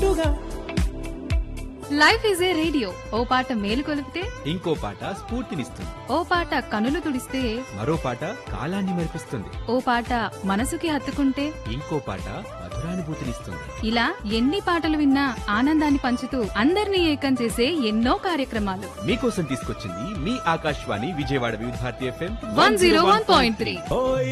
పాటుగా. Life is a radio, ఓ పాట మేలు కొలిపితే ఇంకో పాట స్ఫూర్తినిస్తుంది. ఓ పాట కనులు తుడిస్తే మరో పాట కాలాన్ని మరిపిస్తుంది. ఓ పాట మనసుకి హత్తుకుంటే ఇంకో పాట మధురానుభూతినిస్తుంది. ఇలా ఎన్ని పాటలు విన్నా ఆనందాన్ని పంచుతూ అందరినీ ఏకం చేసే ఎన్నో కార్యక్రమాలు మీకోసం తీసుకొచ్చింది మీ ఆకాశవాణి విజయవాడ వివిధ భారతి FM 101.3. ఓయ్